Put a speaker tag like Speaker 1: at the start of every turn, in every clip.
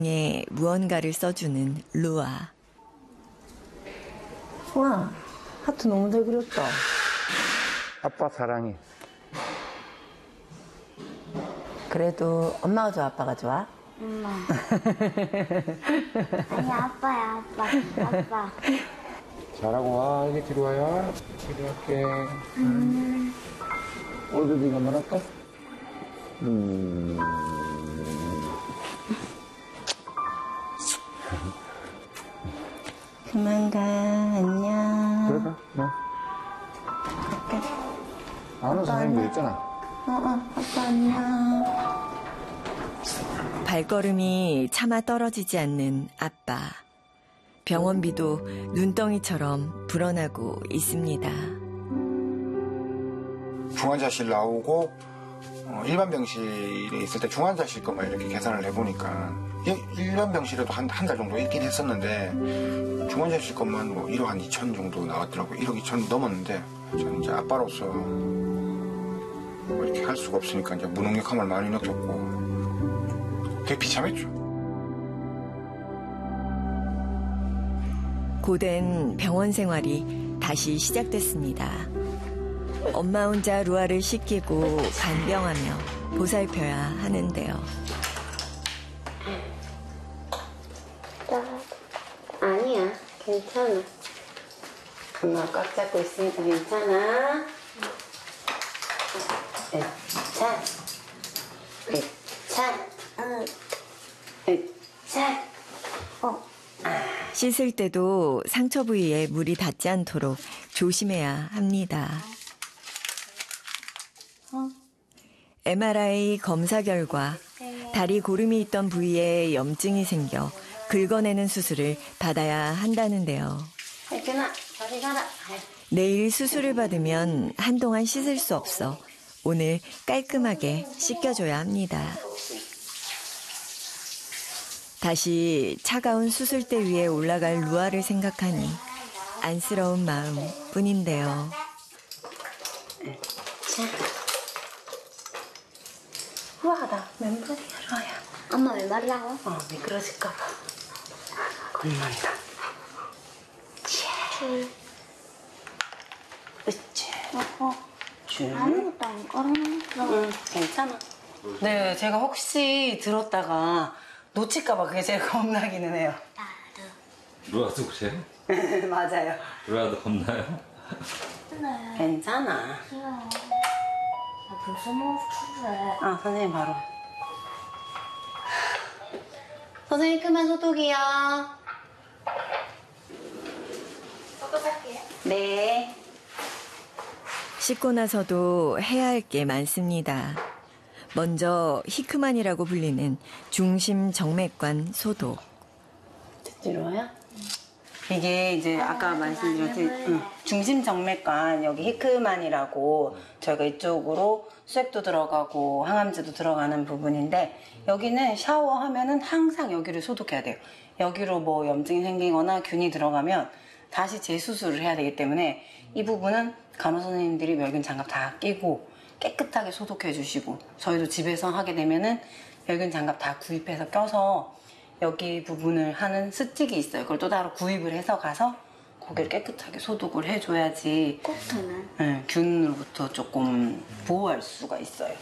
Speaker 1: 에 무언가를 써주는 루아.
Speaker 2: 와, 하트 너무 잘 그렸다.
Speaker 3: 아빠 사랑해.
Speaker 2: 그래도 엄마가 좋아, 아빠가 좋아?
Speaker 4: 엄마. 아니, 아빠야, 아빠.
Speaker 3: 잘하고 와. 이게 뒤로 와요. 뒤로 할게. 오늘도 네가 말할까?
Speaker 2: 그만 가, 안녕.
Speaker 3: 그래 가.
Speaker 2: 갈게.
Speaker 3: 아는 선생님도 있잖아.
Speaker 2: 아빠 안녕.
Speaker 1: 발걸음이 차마 떨어지지 않는 아빠. 병원비도 눈덩이처럼 불어나고 있습니다.
Speaker 5: 중환자실 나오고 일반 병실에 있을 때 중환자실 것만 이렇게 계산을 해보니까 일반 병실에도 한 달 정도 있긴 했었는데 중환자실 것만 뭐 1억 한 2천 정도 나왔더라고요. 1억 2천 넘었는데 저는 이제 아빠로서 뭐 이렇게 할 수가 없으니까 이제 무능력함을 많이 느꼈고 되게 비참했죠.
Speaker 1: 고된 병원 생활이 다시 시작됐습니다. 엄마 혼자 루아를 씻기고 간병하며 보살펴야 하는데요.
Speaker 2: 아니야, 괜찮아. 엄마 꽉 잡고 있으니까 괜찮아.
Speaker 1: 씻을 때도 상처 부위에 물이 닿지 않도록 조심해야 합니다. MRI 검사 결과 다리 고름이 있던 부위에 염증이 생겨 긁어내는 수술을 받아야 한다는데요.
Speaker 2: 혜준아, 저리 가라.
Speaker 1: 내일 수술을 받으면 한동안 씻을 수 없어 오늘 깔끔하게 씻겨줘야 합니다. 다시 차가운 수술대 위에 올라갈 루아를 생각하니 안쓰러운 마음 뿐인데요.
Speaker 2: 우와하다. 맨발이야, 루아야.
Speaker 4: 엄마 왜 말라고?
Speaker 2: 미끄러질까봐. 겁난다. 으쌰.
Speaker 4: 아무것도 안 깔아놨어.
Speaker 2: 괜찮아. 네, 제가 혹시 들었다가 놓칠까봐 그게 제일 겁나기는 해요.
Speaker 6: 루아도 그래요?
Speaker 2: 맞아요.
Speaker 6: 루아도 겁나요?
Speaker 2: 괜찮아.
Speaker 4: 나 벌써 너무 추해.
Speaker 2: 선생님 바로. 선생님 그만 소독이요.
Speaker 4: 소독할게요.
Speaker 2: 네.
Speaker 1: 씻고 나서도 해야 할 게 많습니다. 먼저 히크만이라고 불리는 중심 정맥관 소독.
Speaker 2: 듣지로요? 이게 이제 아까 말씀드렸듯이 중심 정맥관 여기 히크만이라고 저희가 이쪽으로 수액도 들어가고 항암제도 들어가는 부분인데 여기는 샤워하면은 항상 여기를 소독해야 돼요. 여기로 뭐 염증이 생기거나 균이 들어가면 다시 재수술을 해야 되기 때문에 이 부분은 간호 선생님들이 멸균 장갑 다 끼고 깨끗하게 소독해 주시고 저희도 집에서 하게 되면은 멸균 장갑 다 구입해서 껴서 여기 부분을 하는 스틱이 있어요. 그걸 또 따로 구입을 해서 가서 거기를 깨끗하게 소독을 해줘야지
Speaker 4: 코트는?
Speaker 2: 균으로부터 조금 보호할 수가 있어요.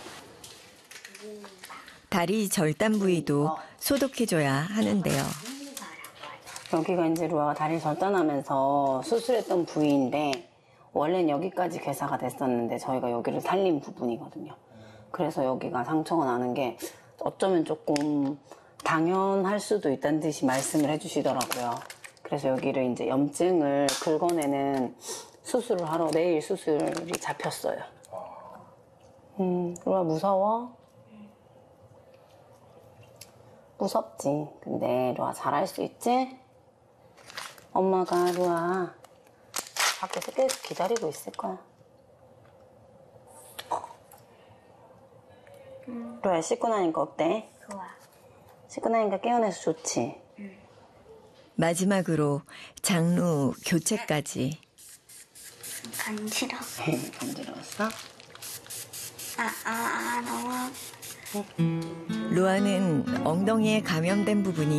Speaker 1: 다리 절단 부위도 소독해줘야 하는데요.
Speaker 2: 여기가 이제 루아가 다리를 절단하면서 수술했던 부위인데 원래는 여기까지 괴사가 됐었는데 저희가 여기를 살린 부분이거든요. 그래서 여기가 상처가 나는 게 어쩌면 조금 당연할 수도 있다는 듯이 말씀을 해주시더라고요. 그래서 여기를 이제 염증을 긁어내는 수술을 하러 내일 수술이 잡혔어요. 루아 무서워? 무섭지. 근데 루아 잘할 수 있지? 엄마가 루아 밖에서 계속 기다리고 있을 거야. 루아 씻고 나니까 어때?
Speaker 4: 좋아.
Speaker 2: 씻고 나니까 깨어나서 좋지?
Speaker 1: 마지막으로 장루 교체까지.
Speaker 4: 간지러워.
Speaker 2: 간지러웠어?
Speaker 4: 너무
Speaker 1: 로아는 엉덩이에 감염된 부분이